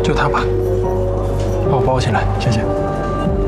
就他吧，把我抱起来，谢谢。